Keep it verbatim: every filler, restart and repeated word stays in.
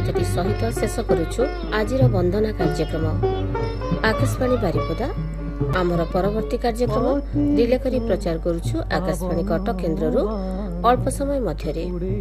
गीतटी सहित शेष करुछु आजिर वंदना कार्यक्रम। आकाशवाणी बारिपदा आमर परवर्ती कार्यक्रम रिले करी प्रचार करुछु आकाशवाणी कटक केन्द्ररू अल्प समय मध्यरे।